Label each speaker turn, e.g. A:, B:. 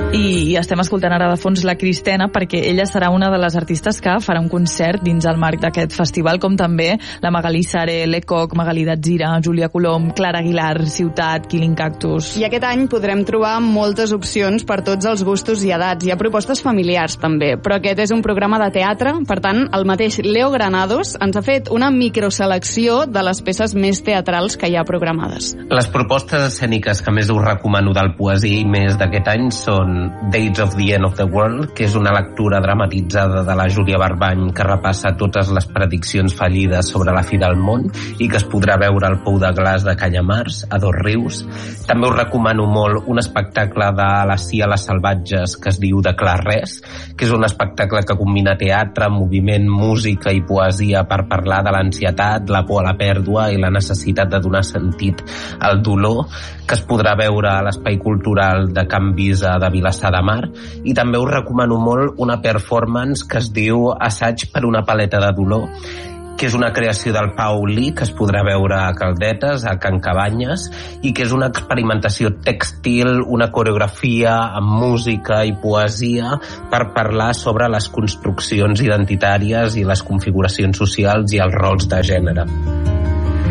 A: I estem escoltant ara de fons la Cristina, perquè ella serà una de les artistes que farà un concert dins el marc d'aquest festival, com també la Magalí Saré, Lecoq, Magalí Datzira, Júlia Colom, Clara Aguilar, Ciutat, Killing Cactus.
B: I aquest any podrem trobar moltes opcions per tots els gustos i edats. Hi ha propostes familiars també, però aquest és un programa de teatre, per tant, el mateix Leo Granados ens ha fet una microselecció de les peces més teatrals que hi ha programades.
C: Les propostes escèniques que més us recomano del Poesia i Més d'aquest any són Dates of the End of the World, que és una lectura dramatitzada de la Júlia Barbany que repassa totes les prediccions fallides sobre la fi del món i que es podrà veure al Pou de Glaç de Canyamars, a Dosrius. També us recomano molt un espectacle de la Cia Les Salvatges que es diu Declar Res, que és un espectacle que combina teatre, moviment, música i poesia per parlar de l'ansietat, la por a la pèrdua i la necessitat de donar sentit al dolor, que es podrà veure a l'Espai Cultural de Can Visa de Vilassar de Mar. I també us recomano molt una performance que es diu Assaig per una paleta de dolor, que és una creació del Pau Lee, que es podrà veure a Caldetes, a Can Cabanyes, i que és una experimentació tèxtil, una coreografia amb música i poesia per parlar sobre les construccions identitàries i les configuracions socials i els rols de gènere.